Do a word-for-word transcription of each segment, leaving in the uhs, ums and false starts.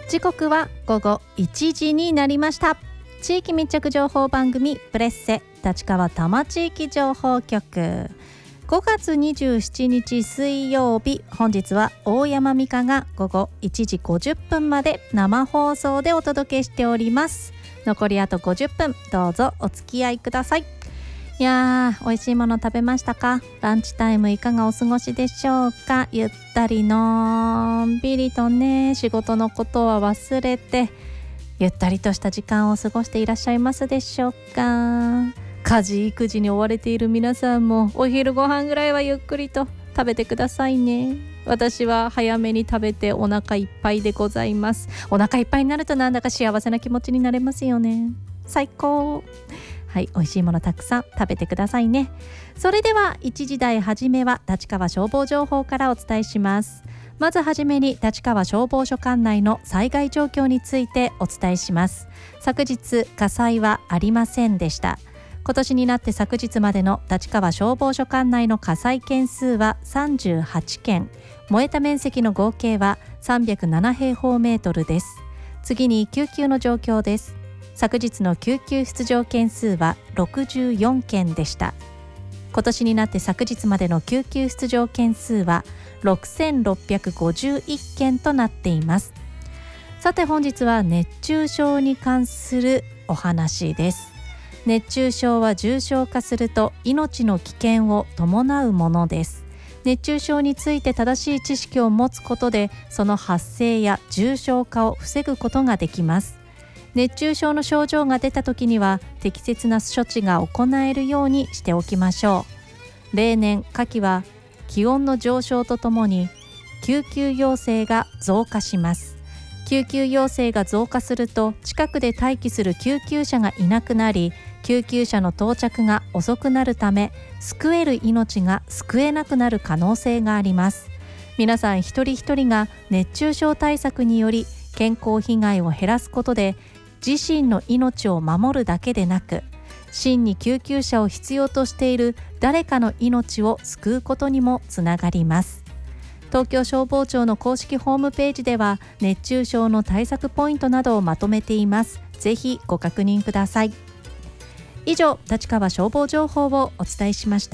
時刻は午後いちじになりました。地域密着情報番組プレッセ立川多摩地域情報局、ごがつにじゅうしちにち水曜日、本日は大山美香が午後いちじごじゅっぷんまで生放送でお届けしております。残りあとごじゅっぷん、どうぞお付き合いください。いやー、美味しいもの食べましたか？ランチタイムいかがお過ごしでしょうか？ゆったりのんびりとね、仕事のことは忘れてゆったりとした時間を過ごしていらっしゃいますでしょうか？家事育児に追われている皆さんもお昼ご飯ぐらいはゆっくりと食べてくださいね。私は早めに食べてお腹いっぱいでございます。お腹いっぱいになるとなんだか幸せな気持ちになれますよね。最高。はい、美味しいものたくさん食べてくださいね。それではいちじ台初めは立川消防情報からお伝えします。まずはじめに立川消防署管内の災害状況についてお伝えします。昨日火災はありませんでした。今年になって昨日までの立川消防署管内の火災件数はさんじゅうはちけん、燃えた面積の合計はさんびゃくなな平方メートルです。次に救急の状況です。昨日の救急出動件数はろくじゅうよんけんでした。今年になって昨日までの救急出動件数はろくせんろっぴゃくごじゅういっけんとなっています。さて本日は熱中症に関するお話です。熱中症は重症化すると命の危険を伴うものです。熱中症について正しい知識を持つことで、その発生や重症化を防ぐことができます。熱中症の症状が出た時には適切な処置が行えるようにしておきましょう。例年夏季は気温の上昇とともに救急要請が増加します。救急要請が増加すると近くで待機する救急車がいなくなり、救急車の到着が遅くなるため救える命が救えなくなる可能性があります。皆さん一人一人が熱中症対策により健康被害を減らすことで自身の命を守るだけでなく、真に救急車を必要としている誰かの命を救うことにもつながります。東京消防庁の公式ホームページでは熱中症の対策ポイントなどをまとめています。ぜひご確認ください。以上、立川消防情報をお伝えしました。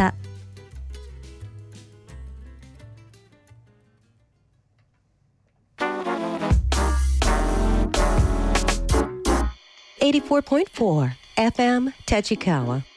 eighty-four point four エフエム Tachikawa